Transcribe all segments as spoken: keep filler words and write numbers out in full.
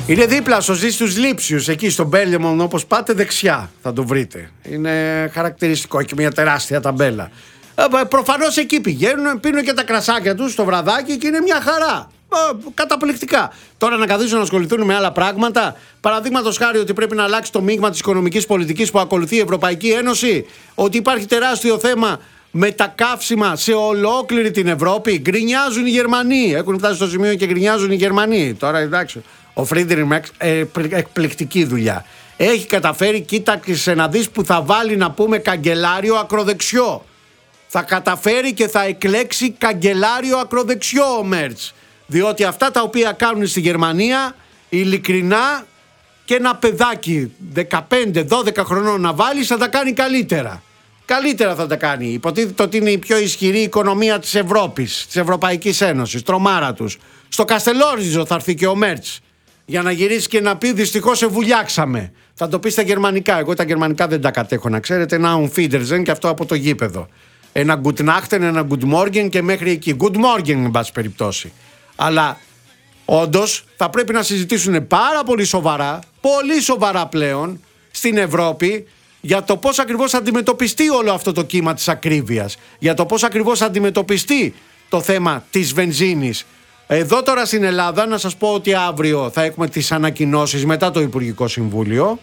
Είναι δίπλα στο Ζή στους Λήψιους, εκεί στον Μπέλεμον, όπως πάτε δεξιά θα το βρείτε. Είναι χαρακτηριστικό, έχει μια τεράστια ταμπέλα. Ε, προφανώς εκεί πηγαίνουν, πίνουν και τα κρασάκια τους στο βραδάκι και είναι μια χαρά. Ε, καταπληκτικά. Τώρα να καθίσουν να ασχοληθούν με άλλα πράγματα. Παραδείγματος χάρη ότι πρέπει να αλλάξει το μείγμα της οικονομικής πολιτικής που ακολουθεί η Ευρωπαϊκή Ένωση. Ότι υπάρχει τεράστιο θέμα με τα καύσιμα σε ολόκληρη την Ευρώπη. Γκρινιάζουν οι Γερμανοί. Έχουν φτάσει στο σημείο και γκρινιάζουν οι Γερμανοί. Τώρα εντάξει. Ο Φρίντριχ Μέρτς, ε, εκπληκτική δουλειά. Έχει καταφέρει, κοίταξε να δεις που θα βάλει να πούμε καγκελάριο ακροδεξιό. Θα καταφέρει και θα εκλέξει καγκελάριο ακροδεξιό ο Μέρτς. Διότι αυτά τα οποία κάνουν στη Γερμανία, ειλικρινά, και ένα παιδάκι δεκαπέντε δώδεκα χρονών να βάλει θα τα κάνει καλύτερα. Καλύτερα θα τα κάνει. Υποτίθεται ότι είναι η πιο ισχυρή οικονομία της Ευρώπης, της Ευρωπαϊκής Ένωσης, τρομάρα τους. Στο Καστελόριζο θα έρθει και ο Μέρτς για να γυρίσει και να πει δυστυχώς σε βουλιάξαμε. Θα το πει στα γερμανικά. Εγώ τα γερμανικά δεν τα κατέχω, να ξέρετε. Ένα Auf και αυτό από το γήπεδο. Ένα Guten Nacht, ένα Good Morgen και μέχρι εκεί. Good Morgen, εν πάση περιπτώσει. Αλλά όντως θα πρέπει να συζητήσουν πάρα πολύ σοβαρά, πολύ σοβαρά πλέον στην Ευρώπη για το πώς ακριβώς θα αντιμετωπιστεί όλο αυτό το κύμα της ακρίβειας. Για το πώς ακριβώς θα αντιμετωπιστεί το θέμα της βενζίνης. Εδώ τώρα στην Ελλάδα να σας πω ότι αύριο θα έχουμε τις ανακοινώσεις μετά το Υπουργικό Συμβούλιο.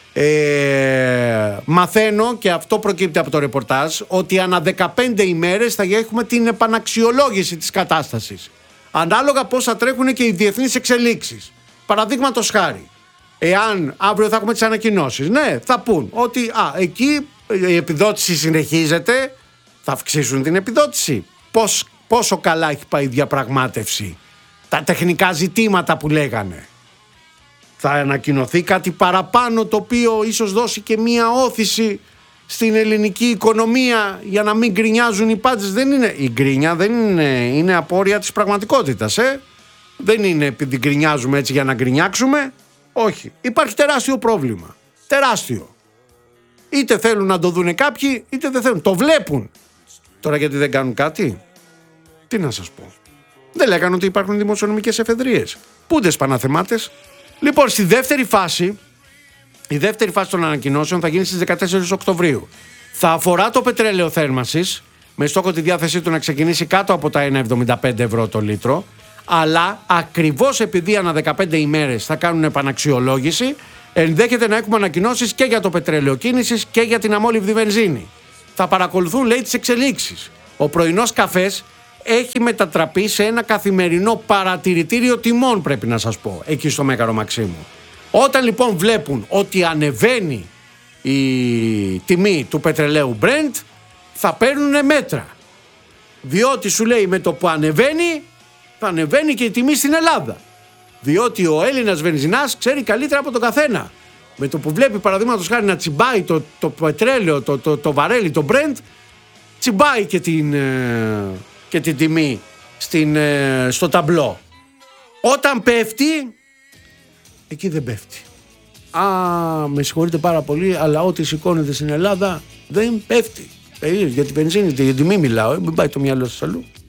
Ε, μαθαίνω, και αυτό προκύπτει από το ρεπορτάζ, ότι ανά δεκαπέντε ημέρες θα έχουμε την επαναξιολόγηση της κατάστασης. Ανάλογα πώς θα τρέχουν και οι διεθνείς εξελίξεις. Παραδείγματος χάρη, εάν αύριο θα έχουμε τις ανακοινώσεις, ναι, θα πούν ότι α, εκεί η επιδότηση συνεχίζεται, θα αυξήσουν την επιδότηση. Πώς, πόσο καλά έχει πάει η διαπραγμάτευση, τα τεχνικά ζητήματα που λέγανε. Θα ανακοινωθεί κάτι παραπάνω το οποίο ίσως δώσει και μία όθηση στην ελληνική οικονομία για να μην γκρινιάζουν οι πάντες. Δεν είναι, η γκρίνια δεν είναι, είναι απόρρια της πραγματικότητας. Ε? Δεν είναι επειδή γκρινιάζουμε έτσι για να γκρινιάξουμε. Όχι. Υπάρχει τεράστιο πρόβλημα. Τεράστιο. Είτε θέλουν να το δούνε κάποιοι, είτε δεν θέλουν. Το βλέπουν. Τώρα γιατί δεν κάνουν κάτι. Τι να σας πω. Δεν λέγανε ότι υπάρχουν δημοσιονομικές εφεδρείες. Πούντες παναθεμάτες. Λοιπόν, στη δεύτερη φάση, η δεύτερη φάση των ανακοινώσεων θα γίνει στις δεκατέσσερις Οκτωβρίου. Θα αφορά το πετρέλαιο θέρμανσης, με στόχο τη διάθεσή του να ξεκινήσει κάτω από τα ένα κόμμα εβδομήντα πέντε ευρώ το λίτρο, αλλά ακριβώς επειδή ανά δεκαπέντε ημέρες θα κάνουν επαναξιολόγηση, ενδέχεται να έχουμε ανακοινώσεις και για το πετρέλαιο κίνησης και για την αμόλυβδη βενζίνη. Θα παρακολουθούν, λέει, τις εξελίξεις. Ο πρωινός καφές έχει μετατραπεί σε ένα καθημερινό παρατηρητήριο τιμών, πρέπει να σας πω, εκεί στο Μέγαρο Μαξίμου. Όταν λοιπόν βλέπουν ότι ανεβαίνει η τιμή του πετρελαίου Brent, θα παίρνουν μέτρα. Διότι σου λέει με το που ανεβαίνει, θα ανεβαίνει και η τιμή στην Ελλάδα. Διότι ο Έλληνας βενζινάς ξέρει καλύτερα από τον καθένα. Με το που βλέπει παραδείγματος χάρη να τσιμπάει το, το πετρέλαιο, το, το, το βαρέλι, το Brent, τσιμπάει και την, και την τιμή στην, στο ταμπλό. Όταν πέφτει, εκεί δεν πέφτει. Α, με συγχωρείτε πάρα πολύ, αλλά ό,τι σηκώνεται στην Ελλάδα δεν πέφτει. Ε, για την βενζίνη, για την τιμή μιλάω, ε, μην πάει το μυαλό σας αλλού.